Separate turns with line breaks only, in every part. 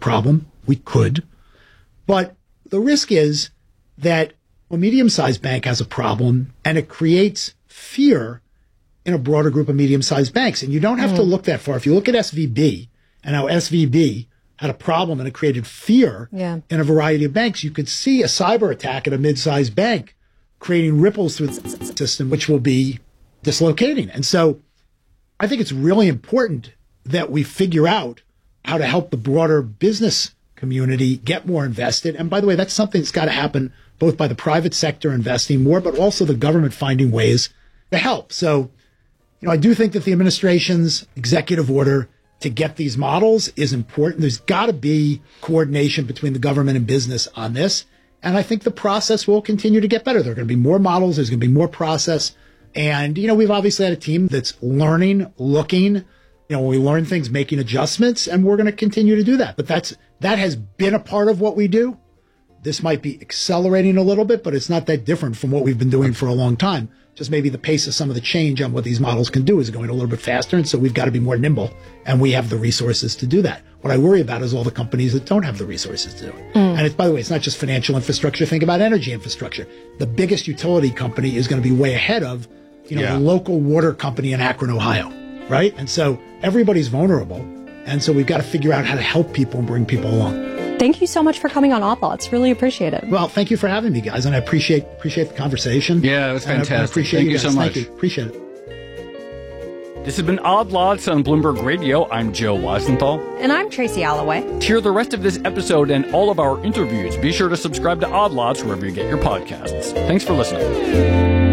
problem. We could. But the risk is that a medium-sized bank has a problem and it creates fear in a broader group of medium-sized banks. And you don't have to look that far. If you look at SVB and how SVB had a problem and it created fear in a variety of banks, you could see a cyber attack at a mid-sized bank creating ripples through the system, which will be dislocating. And so I think it's really important that we figure out how to help the broader business community get more invested. And by the way, that's something that's got to happen both by the private sector investing more, but also the government finding ways to help. So, I do think that the administration's executive order to get these models is important. There's got to be coordination between the government and business on this. And I think the process will continue to get better. There are going to be more models. There's going to be more process. And, we've obviously had a team that's learning, looking, when we learn things, making adjustments, and we're going to continue to do that. But that has been a part of what we do. This might be accelerating a little bit, but it's not that different from what we've been doing for a long time. Just maybe the pace of some of the change on what these models can do is going a little bit faster. And so we've got to be more nimble, and we have the resources to do that. What I worry about is all the companies that don't have the resources to do it. And by the way, it's not just financial infrastructure. Think about energy infrastructure. The biggest utility company is going to be way ahead of, the local water company in Akron, Ohio, right? And so everybody's vulnerable. And so we've got to figure out how to help people and bring people along.
Thank you so much for coming on Odd Lots. Really appreciate it.
Well, thank you for having me, guys. And I appreciate the conversation.
Yeah, it was fantastic.
I appreciate
Thank you so much.
Thank you. Appreciate it.
This has been Odd Lots on Bloomberg Radio. I'm Joe Weisenthal.
And I'm Tracy Alloway.
To hear the rest of this episode and all of our interviews, be sure to subscribe to Odd Lots wherever you get your podcasts. Thanks for listening.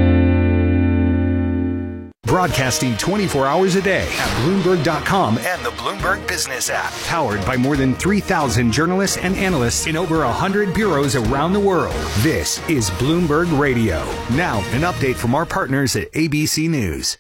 Broadcasting 24 hours a day at Bloomberg.com and the Bloomberg Business app. Powered by more than 3,000 journalists and analysts in over 100 bureaus around the world. This is Bloomberg Radio. Now, an update from our partners at ABC News.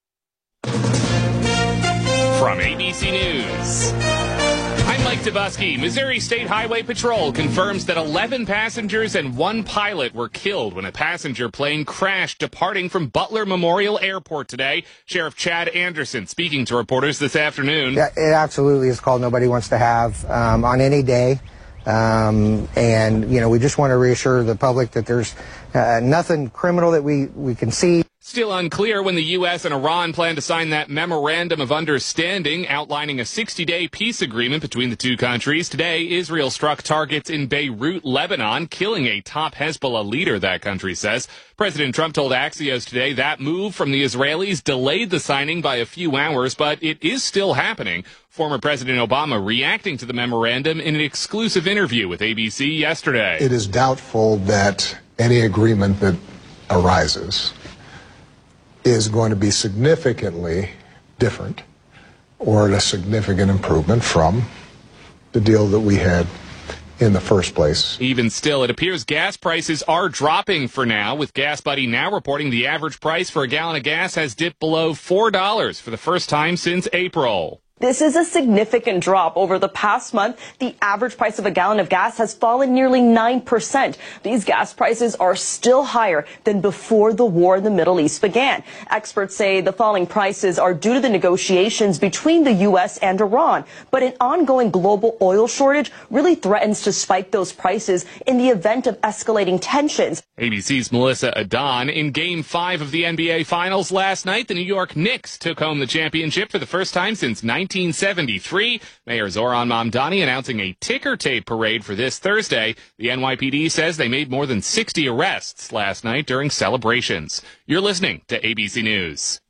From ABC News, I'm Mike Dubusky. Missouri State Highway Patrol confirms that 11 passengers and 1 pilot were killed when a passenger plane crashed departing from Butler Memorial Airport today. Sheriff Chad Anderson speaking to reporters this afternoon.
Yeah, it absolutely is a call nobody wants to have on any day. And, we just want to reassure the public that there's nothing criminal that we can see.
Still unclear when the U.S. and Iran plan to sign that memorandum of understanding outlining a 60-day peace agreement between the two countries. Today, Israel struck targets in Beirut, Lebanon, killing a top Hezbollah leader, that country says. President Trump told Axios today that move from the Israelis delayed the signing by a few hours, but it is still happening. Former President Obama reacting to the memorandum in an exclusive interview with ABC yesterday.
It is doubtful that any agreement that arises is going to be significantly different or a significant improvement from the deal that we had in the first place.
Even still, it appears gas prices are dropping for now, with Gas Buddy now reporting the average price for a gallon of gas has dipped below $4 for the first time since April.
This is a significant drop. Over the past month, the average price of a gallon of gas has fallen nearly 9%. These gas prices are still higher than before the war in the Middle East began. Experts say the falling prices are due to the negotiations between the U.S. and Iran. But an ongoing global oil shortage really threatens to spike those prices in the event of escalating tensions.
ABC's Melissa Adon. In Game 5 of the NBA Finals last night, the New York Knicks took home the championship for the first time since 1973. Mayor Zoran Mamdani announcing a ticker tape parade for this Thursday. The NYPD says they made more than 60 arrests last night during celebrations. You're listening to ABC News.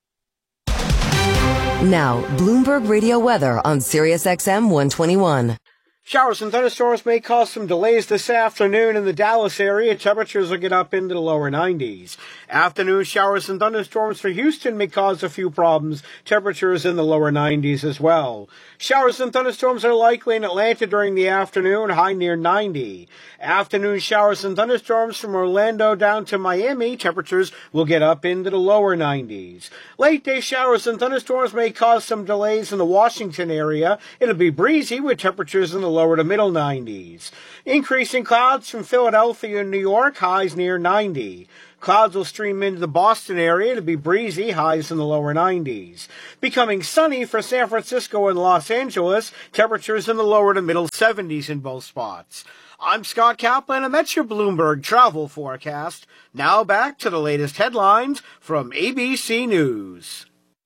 Now, Bloomberg Radio weather on SiriusXM 121.
Showers and thunderstorms may cause some delays this afternoon in the Dallas area. Temperatures will get up into the lower 90s. Afternoon showers and thunderstorms for Houston may cause a few problems. Temperatures in the lower 90s as well. Showers and thunderstorms are likely in Atlanta during the afternoon, high near 90. Afternoon showers and thunderstorms from Orlando down to Miami. Temperatures will get up into the lower 90s. Late day showers and thunderstorms may cause some delays in the Washington area. It'll be breezy with temperatures in the lower to middle 90s. Increasing clouds from Philadelphia and New York, highs near 90. Clouds will stream into the Boston area to be breezy, highs in the lower 90s. Becoming sunny for San Francisco and Los Angeles, temperatures in the lower to middle 70s in both spots. I'm Scott Kaplan, and that's your Bloomberg travel forecast. Now back to the latest headlines from ABC News.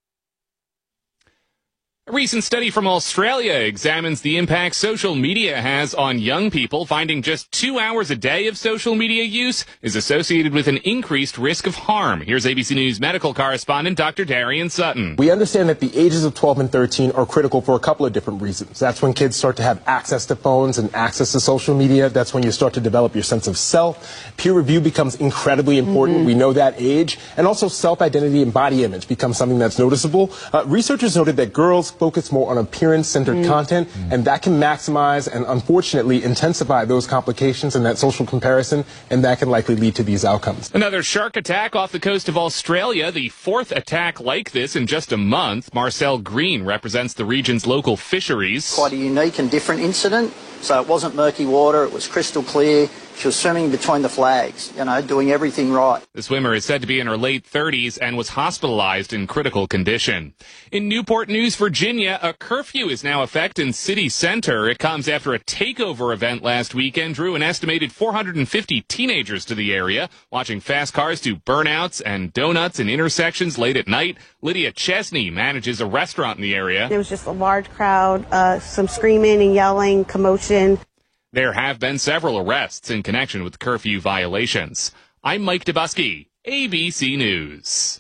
A recent study from Australia examines the impact social media has on young people, finding just 2 hours a day of social media use is associated with an increased risk of harm. Here's ABC News medical correspondent Dr. Darian Sutton.
We understand that the ages of 12 and 13 are critical for a couple of different reasons. That's when kids start to have access to phones and access to social media. That's when you start to develop your sense of self. Peer review becomes incredibly important. We know that age. And also self-identity and body image becomes something that's noticeable. Researchers noted that girls focus more on appearance-centered content, and that can maximize and unfortunately intensify those complications in that social comparison, and that can likely lead to these outcomes.
Another shark attack off the coast of Australia, the fourth attack like this in just a month. Marcel Green represents the region's local fisheries.
Quite a unique and different incident. So it wasn't murky water, it was crystal clear. She was swimming between the flags, doing everything right.
The swimmer is said to be in her late 30s and was hospitalized in critical condition. In Newport News, Virginia, a curfew is now in effect in city center. It comes after a takeover event last weekend drew an estimated 450 teenagers to the area, watching fast cars do burnouts and donuts in intersections late at night. Lydia Chesney manages a restaurant in the area.
There was just a large crowd, some screaming and yelling, commotion.
There have been several arrests in connection with curfew violations. I'm Mike Dubusky, ABC News.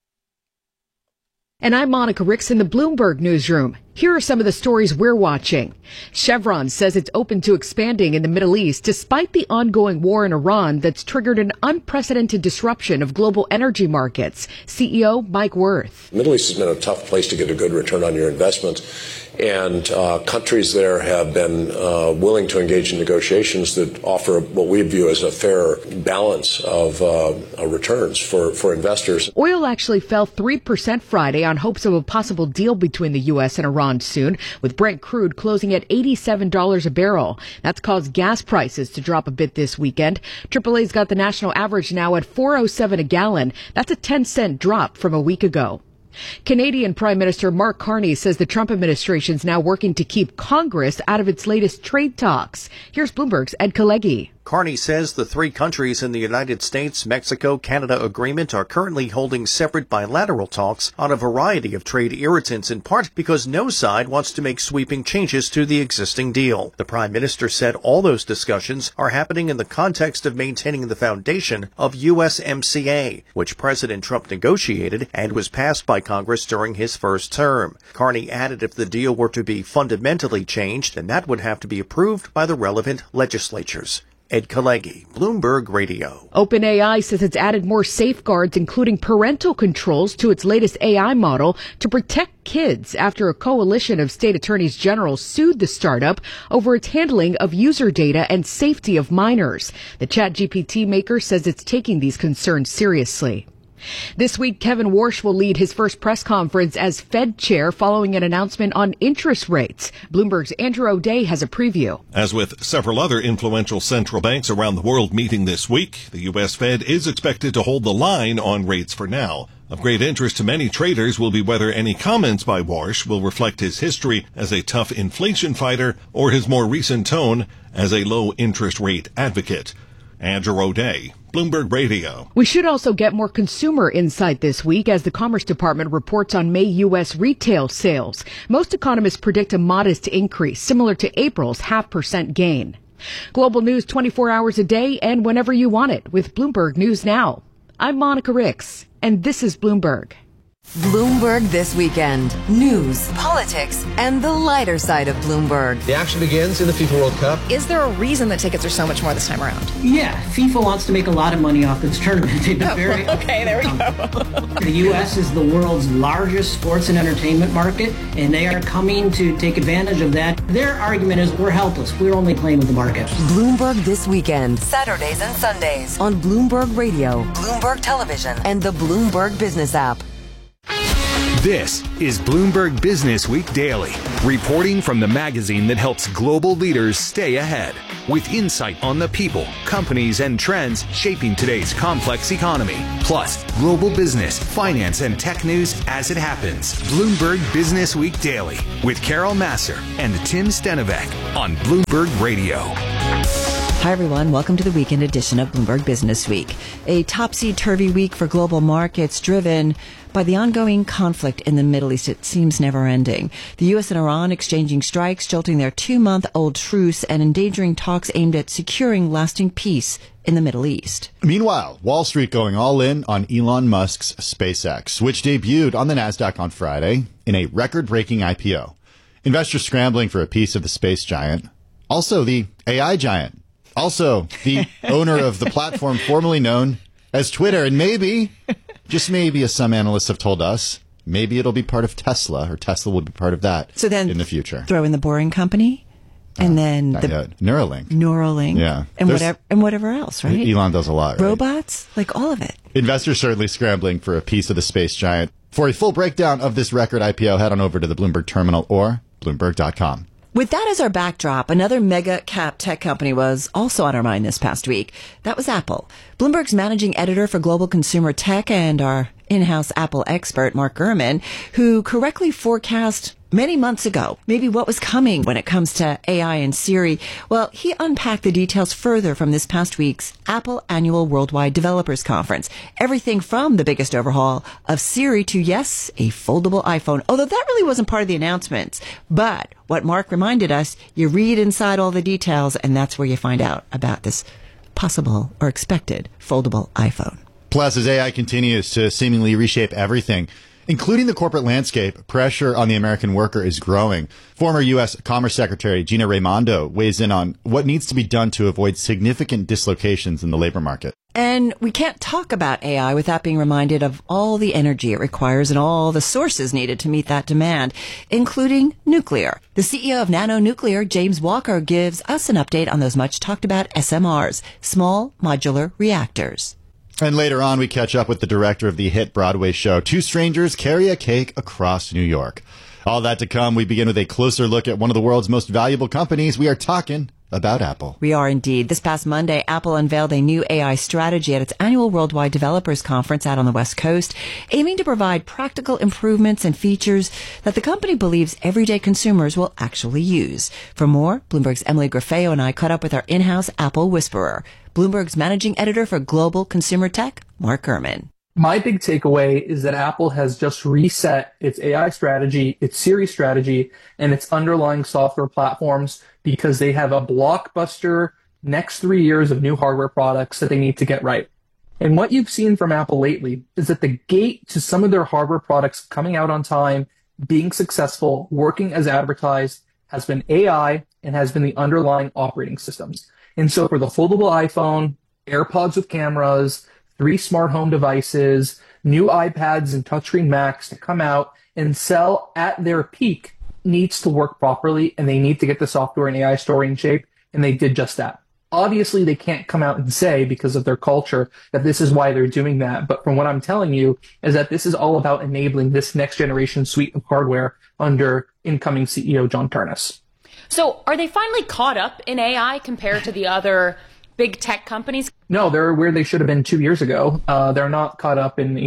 And I'm Monica Ricks in the Bloomberg Newsroom. Here are some of the stories we're watching. Chevron says it's open to expanding in the Middle East despite the ongoing war in Iran that's triggered an unprecedented disruption of global energy markets. CEO Mike Wirth.
The Middle East has been a tough place to get a good return on your investment. And countries there have been willing to engage in negotiations that offer what we view as a fair balance of returns for investors.
Oil actually fell 3% Friday on hopes of a possible deal between the U.S. and Iran soon, with Brent crude closing at $87 a barrel. That's caused gas prices to drop a bit this weekend. AAA's got the national average now at $4.07 a gallon. That's a 10-cent drop from a week ago. Canadian Prime Minister Mark Carney says the Trump administration is now working to keep Congress out of its latest trade talks. Here's Bloomberg's Ed Kalegi.
Carney says the three countries in the United States, Mexico, Canada agreement are currently holding separate bilateral talks on a variety of trade irritants, in part because no side wants to make sweeping changes to the existing deal. The Prime Minister said all those discussions are happening in the context of maintaining the foundation of USMCA, which President Trump negotiated and was passed by Congress during his first term. Carney added if the deal were to be fundamentally changed, then that would have to be approved by the relevant legislatures. Ed Kalegi, Bloomberg Radio.
OpenAI says it's added more safeguards, including parental controls, to its latest AI model to protect kids after a coalition of state attorneys general sued the startup over its handling of user data and safety of minors. The ChatGPT maker says it's taking these concerns seriously. This week, Kevin Warsh will lead his first press conference as Fed chair following an announcement on interest rates. Bloomberg's Andrew O'Day has a preview.
As with several other influential central banks around the world meeting this week, the U.S. Fed is expected to hold the line on rates for now. Of great interest to many traders will be whether any comments by Warsh will reflect his history as a tough inflation fighter or his more recent tone as a low interest rate advocate. Andrew O'Day, Bloomberg Radio.
We should also get more consumer insight this week as the Commerce Department reports on May U.S. retail sales. Most economists predict a modest increase, similar to April's 0.5% gain. Global news 24 hours a day and whenever you want it with Bloomberg News Now. I'm Monica Ricks, and this is Bloomberg.
Bloomberg This Weekend. News, politics, and the lighter side of Bloomberg.
The action begins in the FIFA World Cup.
Is there a reason that tickets are so much more this time around?
Yeah, FIFA wants to make a lot of money off this tournament. They've been very
okay, there we go.
The U.S. is the world's largest sports and entertainment market, and they are coming to take advantage of that. Their argument is we're helpless. We're only playing with the market.
Bloomberg This Weekend. Saturdays and Sundays on Bloomberg Radio, Bloomberg Television, and the Bloomberg Business app.
This is Bloomberg Business Week Daily, reporting from the magazine that helps global leaders stay ahead, with insight on the people, companies, and trends shaping today's complex economy, plus global business, finance, and tech news as it happens. Bloomberg Business Week Daily with Carol Massar and Tim Stenovec on Bloomberg Radio.
Hi, everyone. Welcome to the weekend edition of Bloomberg Business Week. A topsy-turvy week for global markets driven by the ongoing conflict in the Middle East. It seems never-ending. The U.S. and Iran exchanging strikes, jolting their 2-month-old truce and endangering talks aimed at securing lasting peace in the Middle East.
Meanwhile, Wall Street going all in on Elon Musk's SpaceX, which debuted on the NASDAQ on Friday in a record-breaking IPO. Investors scrambling for a piece of the space giant. Also, the AI giant. Also, the owner of the platform formerly known as Twitter. And maybe, just maybe, as some analysts have told us, maybe it'll be part of Tesla, or Tesla will be part of that in the future.
Throw in the Boring Company, and then the Neuralink.
Yeah.
And whatever else, right?
Elon does a lot, right?
Robots, like all of it.
Investors certainly scrambling for a piece of the space giant. For a full breakdown of this record IPO, head on over to the Bloomberg Terminal or Bloomberg.com.
With that as our backdrop, another mega cap tech company was also on our mind this past week. That was Apple. Bloomberg's managing editor for global consumer tech and our in-house Apple expert, Mark Gurman, who correctly forecast many months ago maybe what was coming when it comes to AI and Siri. Well, he unpacked the details further from this past week's Apple Annual Worldwide Developers Conference. Everything from the biggest overhaul of Siri to, yes, a foldable iPhone, although that really wasn't part of the announcements. But what Mark reminded us, you read inside all the details, and that's where you find out about this possible or expected foldable iPhone.
Plus, as AI continues to seemingly reshape everything, including the corporate landscape, pressure on the American worker is growing. Former U.S. Commerce Secretary Gina Raimondo weighs in on what needs to be done to avoid significant dislocations in the labor market.
And we can't talk about AI without being reminded of all the energy it requires and all the sources needed to meet that demand, including nuclear. The CEO of Nano Nuclear, James Walker, gives us an update on those much talked about SMRs, small modular reactors.
And later on, we catch up with the director of the hit Broadway show, Two Strangers Carry a Cake Across New York. All that to come. We begin with a closer look at one of the world's most valuable companies. We are talking about Apple.
We are indeed. This past Monday, Apple unveiled a new AI strategy at its annual Worldwide Developers Conference out on the West Coast, aiming to provide practical improvements and features that the company believes everyday consumers will actually use. For more, Bloomberg's Emily Grafeo and I caught up with our in-house Apple whisperer, Bloomberg's managing editor for global consumer tech, Mark Gurman.
My big takeaway is that Apple has just reset its AI strategy, its Siri strategy, and its underlying software platforms because they have a blockbuster next 3 years of new hardware products that they need to get right. And what you've seen from Apple lately is that the gate to some of their hardware products coming out on time, being successful, working as advertised, has been AI and has been the underlying operating systems. And so for the foldable iPhone, AirPods with cameras, 3 smart home devices, new iPads and touchscreen Macs to come out and sell at their peak needs to work properly, and they need to get the software and AI story in shape, and they did just that. Obviously, they can't come out and say, because of their culture, that this is why they're doing that. But from what I'm telling you is that this is all about enabling this next generation suite of hardware under incoming CEO John Ternus.
So are they finally caught up in AI compared to the other big tech companies?
No, they're where they should have been 2 years ago. They're not caught up in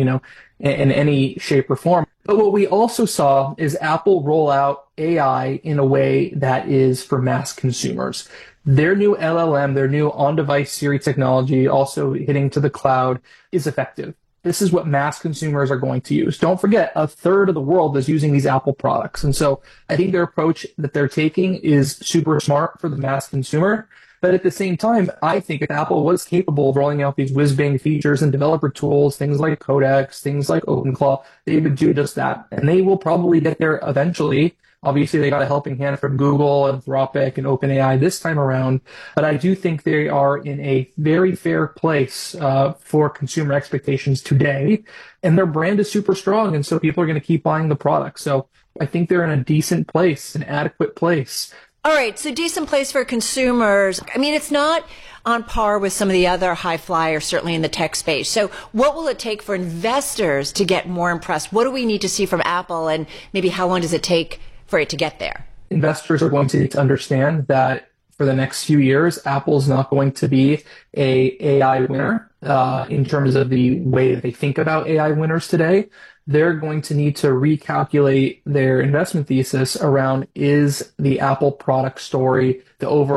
any shape or form. But what we also saw is Apple roll out AI in a way that is for mass consumers. Their new LLM, their new on-device Siri technology, also hitting to the cloud, is effective. This is what mass consumers are going to use. Don't forget, 1/3 of the world is using these Apple products. And so I think their approach that they're taking is super smart for the mass consumer. But at the same time, I think if Apple was capable of rolling out these whiz-bang features and developer tools, things like Codex, things like OpenClaw, they would do just that. And they will probably get there eventually. Obviously, they got a helping hand from Google, Anthropic, and OpenAI this time around. But I do think they are in a very fair place for consumer expectations today. And their brand is super strong, and so people are going to keep buying the product. So I think they're in a decent place, an adequate place
All right, so decent place for consumers. I mean, it's not on par with some of the other high flyers, certainly in the tech space. So what will it take for investors to get more impressed? What do we need to see from Apple, and maybe how long does it take for it to get there?
Investors are going to need to understand that for the next few years, Apple's not going to be a AI winner in terms of the way that they think about AI winners today. They're going to need to recalculate their investment thesis around, is the Apple product story, the overall